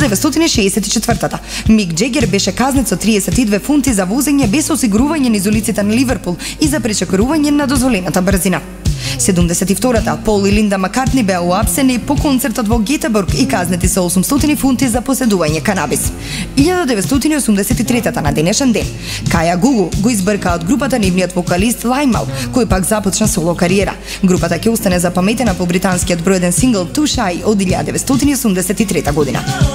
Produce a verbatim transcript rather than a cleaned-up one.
деветстотини шеесет и четвртата Мик Джегер беше казнет со триесет и две фунти за возење без осигурување низ улиците на Ливерпул и за пречекорување на дозволената брзина. седумдесет и втората Пол и Линда Маккартни беа уапсени по концертот во Гетеборг и казнети со осумстотини фунти за поседување канабис. илјада деветстотини осумдесет и трета на денешен ден Каја Гугу го избрка од групата нивниот вокалист Лаймал, кој пак започна соло кариера. Групата ќе остане запаметена по британскиот бројден сингл Too Shy од илјада деветстотини осумдесет и трета година.